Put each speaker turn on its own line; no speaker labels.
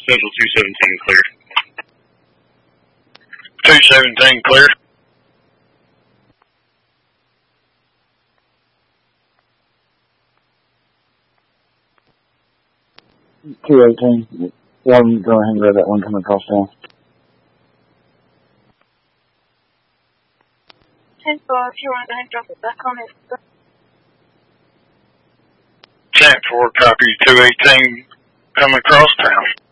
Central 217 clear.
217 clear.
$218. Yeah, I'm go ahead and grab that one coming across town.
10-4, if you want to go ahead and drop it back on it.
10-4, copy 218 coming across town.